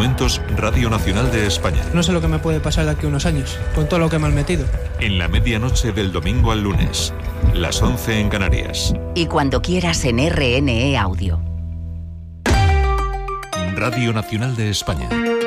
momentos, Radio Nacional de España. No sé lo que me puede pasar de aquí a unos años, con todo lo que me han metido. En la medianoche del domingo al lunes, las 11 en Canarias. Y cuando quieras en RNE Audio. Radio Nacional de España.